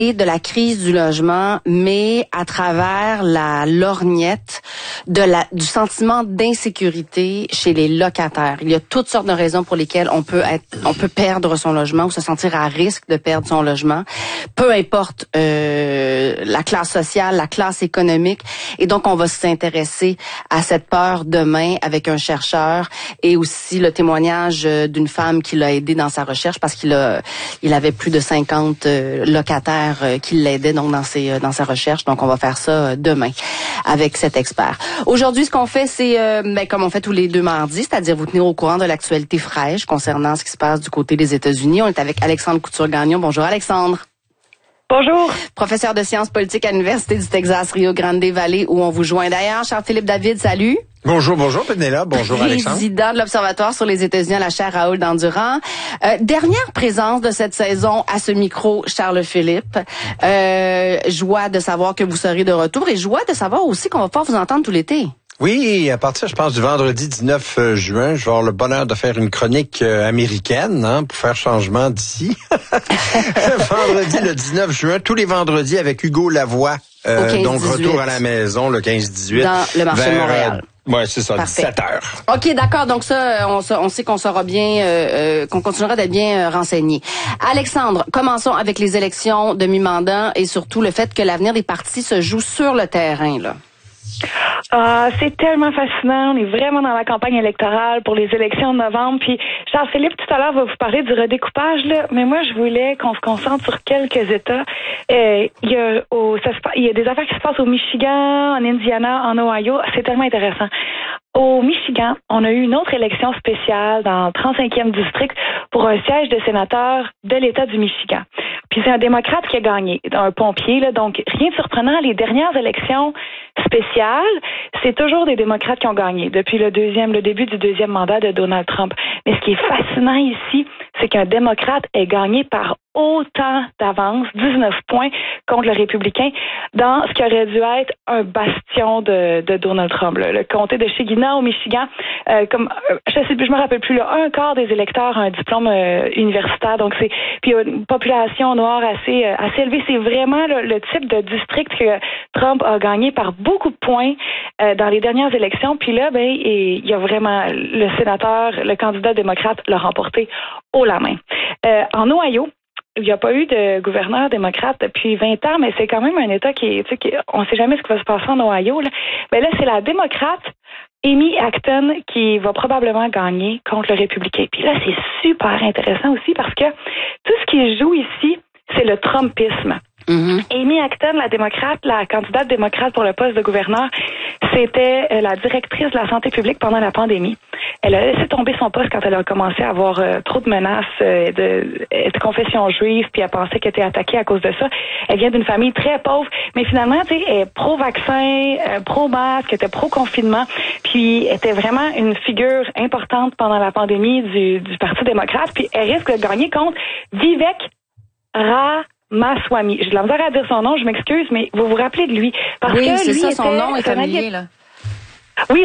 de la crise du logement, mais à travers la lorgnette du sentiment d'insécurité chez les locataires. Il y a toutes sortes de raisons pour lesquelles on peut perdre son logement ou se sentir à risque de perdre son logement, peu importe la classe sociale, la classe économique. Et donc, on va s'intéresser à cette peur demain avec un chercheur et aussi le témoignage d'une femme qui l'a aidé dans sa recherche parce qu'il avait plus de 50 locataires qui l'aidaient donc dans sa recherche. Donc, on va faire ça demain avec cet expert. Aujourd'hui, ce qu'on fait, c'est comme on fait tous les deux mardis, c'est-à-dire vous tenir au courant de l'actualité fraîche concernant ce qui se passe du côté des États-Unis. On est avec Alexandre Couture-Gagnon. Bonjour, Alexandre. Bonjour. Professeur de sciences politiques à l'Université du Texas, Rio Grande Valley, où on vous joint d'ailleurs. Charles-Philippe David, salut. Bonjour Pénélope, bonjour Alexandre. Président de l'Observatoire sur les États-Unis à la chaire Raoul Dandurand. Dernière présence de cette saison à ce micro, Charles-Philippe. Joie de savoir que vous serez de retour et joie de savoir aussi qu'on va pouvoir vous entendre tout l'été. Oui, à partir, je pense, du vendredi 19 juin, je vais avoir le bonheur de faire une chronique américaine pour faire changement d'ici. Vendredi, le 19 juin, tous les vendredis avec Hugo Lavoie. Donc, retour à la maison, le 15-18. Dans le marché de Montréal. Ouais, c'est ça, Parfait. 17h. OK, d'accord. Donc ça, on sait qu'on sera bien, qu'on continuera d'être bien renseigné. Alexandre, commençons avec les élections de mi-mandat et surtout le fait que l'avenir des partis se joue sur le terrain, là. C'est tellement fascinant. On est vraiment dans la campagne électorale pour les élections de novembre. Puis Charles-Philippe, tout à l'heure, va vous parler du redécoupage, là. Mais moi, je voulais qu'on se concentre sur quelques États. Il y a des affaires qui se passent au Michigan, en Indiana, en Ohio. C'est tellement intéressant. Au Michigan, on a eu une autre élection spéciale dans le 35e district pour un siège de sénateur de l'État du Michigan. Puis c'est un démocrate qui a gagné, un pompier, là, donc rien de surprenant. Les dernières élections spéciales, c'est toujours des démocrates qui ont gagné depuis le début du deuxième mandat de Donald Trump. Mais ce qui est fascinant ici, c'est qu'un démocrate ait gagné par autant d'avance, 19 points contre le républicain, dans ce qui aurait dû être un bastion de Donald Trump. Là. Le comté de Shegina au Michigan, je me rappelle plus, là, un quart des électeurs a un diplôme universitaire, donc puis une population noire assez élevée. C'est vraiment le type de district que Trump a gagné par beaucoup de points dans les dernières élections. Puis là, il y a vraiment le sénateur, le candidat démocrate l'a remporté haut la main. En Ohio, il n'y a pas eu de gouverneur démocrate depuis 20 ans, mais c'est quand même un État on ne sait jamais ce qui va se passer en Ohio. Là, là c'est la démocrate Amy Acton qui va probablement gagner contre le républicain. Puis là, c'est super intéressant aussi parce que tout ce qui joue ici, c'est le Trumpisme. Mm-hmm. Amy Acton, la candidate démocrate pour le poste de gouverneur, c'était la directrice de la santé publique pendant la pandémie. Elle a laissé tomber son poste quand elle a commencé à avoir trop de menaces de confession juive, puis elle pensait qu'elle était attaquée à cause de ça. Elle vient d'une famille très pauvre, mais finalement, elle est pro-vaccin, pro-masque, était pro-confinement, puis était vraiment une figure importante pendant la pandémie du Parti démocrate, puis elle risque de gagner contre Vivek Ramaswamy. J'ai de la misère à dire son nom, je m'excuse, mais vous vous rappelez de lui. Parce oui, que c'est lui ça, son nom est familier, là. Oui,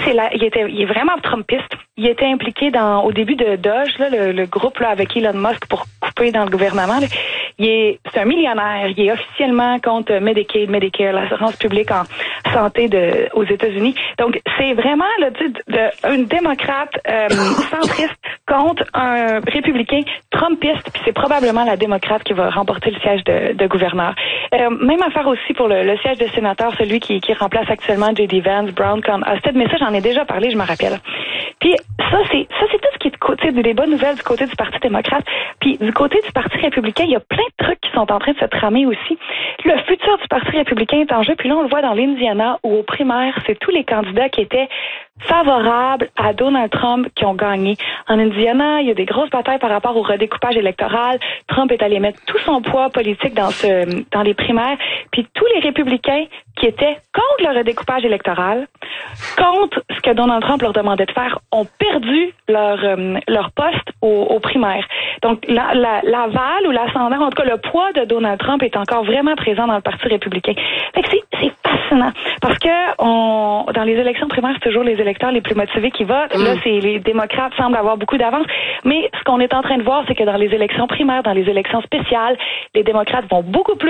il est vraiment trumpiste. Il était impliqué au début de Doge, là, le groupe là, avec Elon Musk pour couper dans le gouvernement. Là. C'est un millionnaire. Il est officiellement contre Medicaid, Medicare, l'assurance publique en santé aux États-Unis. Donc, c'est vraiment une démocrate centriste contre un républicain trumpiste. Puis c'est probablement la démocrate qui va remporter le siège de gouverneur. Même affaire aussi pour le siège de sénateur, celui qui remplace actuellement J.D. Vance, Brown Husted, mais ça, j'en ai déjà parlé, je me rappelle. Puis ça, c'est tout ce qui est de côté des bonnes nouvelles du côté du Parti démocrate. Puis du côté du Parti républicain, il y a plein de trucs qui sont en train de se tramer aussi. Le futur du Parti républicain est en jeu, puis là, on le voit dans l'Indiana, où aux primaires, c'est tous les candidats qui étaient favorables à Donald Trump qui ont gagné. En Indiana, il y a des grosses batailles par rapport au redécoupage électoral. Trump est allé mettre tout son poids politique dans les primaires. Puis tous les républicains qui étaient contre le redécoupage électoral, contre ce que Donald Trump leur demandait de faire, ont perdu leur poste aux primaires. Donc, l'aval ou l'ascendant, en tout cas, le poids de Donald Trump est encore vraiment présent dans le Parti républicain. Fait que c'est fascinant. Parce que dans les élections primaires, c'est toujours les électeurs les plus motivés qui votent. Là, les démocrates semblent avoir beaucoup d'avance. Mais ce qu'on est en train de voir, c'est que dans les élections primaires, dans les élections spéciales, les démocrates vont beaucoup plus